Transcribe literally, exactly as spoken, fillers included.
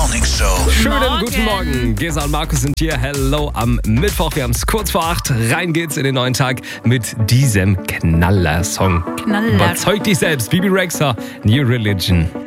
Morning Show. Schönen Morgen. guten Morgen. Gesa und Markus sind hier. Hello am Mittwoch. Wir haben es kurz vor acht. Rein geht's in den neuen Tag mit diesem Knaller-Song. Knaller. Überzeug dich selbst. Bibi Rexha, New Religion.